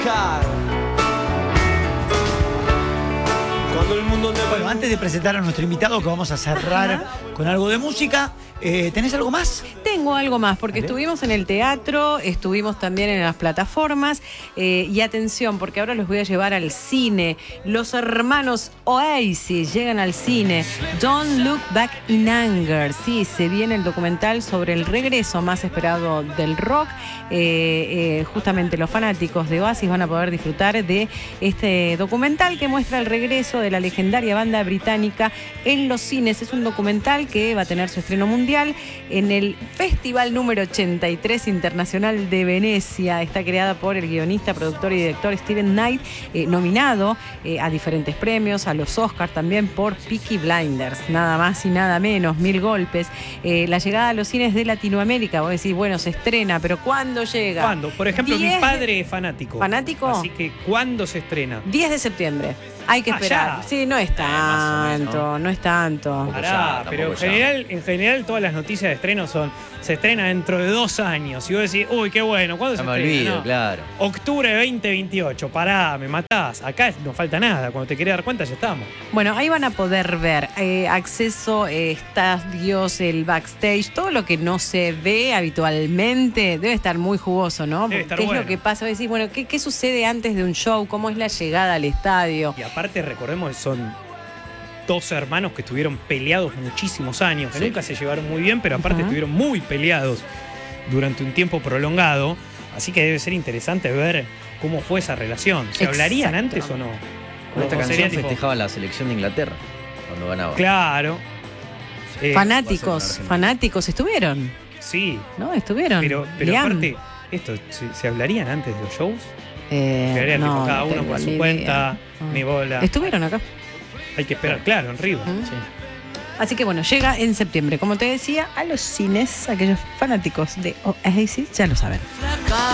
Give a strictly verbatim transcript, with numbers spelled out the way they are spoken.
Cuando el mundo te... Bueno, antes de presentar a nuestro invitado, que vamos a cerrar Ajá. con algo de música, eh, ¿tenés algo más? Tengo algo más, porque ¿Vale? estuvimos en el teatro, estuvimos también en las plataformas, eh, y atención, porque ahora los voy a llevar al cine. Los hermanos Oasis llegan al cine. Don't Look Back in Anger. Sí, se viene el documental sobre el regreso más esperado del rock. Eh, eh, justamente los fanáticos de Oasis van a poder disfrutar de este documental que muestra el regreso de la legendaria banda británica en los cines. Es un documental que va a tener su estreno mundial en el Festival número ochenta y tres Internacional de Venecia. Está creada por el guionista, productor y director Steven Knight, eh, nominado eh, a diferentes premios, a los Oscars también por Peaky Blinders, nada más y nada menos, Mil Golpes. Eh, la llegada a los cines de Latinoamérica, vos decís, bueno, se estrena, pero ¿cuándo llega? ¿Cuándo? Por ejemplo, mi padre es fanático. ¿Fanático? Así que, ¿cuándo se estrena? diez de septiembre. Hay que esperar. Allá. Sí, no es tanto, menos, ¿no? no es tanto. Pará, pero en general, en general todas las noticias de estreno son, se estrena dentro de dos años. Y vos decís, uy, qué bueno, ¿cuándo no se me estrena? olvido, No. claro. Octubre veinte veintiocho, pará, me matás. Acá no falta nada, cuando te querés dar cuenta ya estamos. Bueno, ahí van a poder ver eh, acceso, eh, estadios, el backstage, todo lo que no se ve habitualmente. Debe estar muy jugoso, ¿no? Debe estar ¿Qué bueno. es lo que pasa? Vos decís, bueno, ¿qué, ¿qué sucede antes de un show? ¿Cómo es la llegada al estadio? Y aparte, recordemos que son dos hermanos que estuvieron peleados muchísimos años, que Sí. nunca se llevaron muy bien, pero aparte Ajá. estuvieron muy peleados durante un tiempo prolongado. Así que debe ser interesante ver cómo fue esa relación. ¿Se Exacto. hablarían antes o no? Con esta ¿O canción sería tipo- festejaba la selección de Inglaterra cuando ganaba. Claro. Eh, fanáticos, Argentina. fanáticos estuvieron, Sí, ¿no? Estuvieron. pero, pero Liam. aparte, esto, ¿se, se hablarían antes de los shows? Eh, Se hablarían no, tipo cada no uno tengo por ni su idea. cuenta, Ah. ni bola. Estuvieron acá. Hay que esperar, claro, en River. ¿Mm? Sí. Así que bueno, llega en septiembre. Como te decía, a los cines, aquellos fanáticos de Oasis ya lo saben.